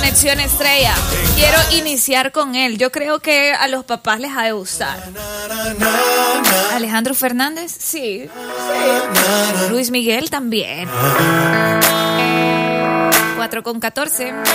Conexión Estrella. Quiero iniciar con él. Yo creo que a los papás les ha de gustar. Alejandro Fernández, sí. Luis Miguel también. 4:14.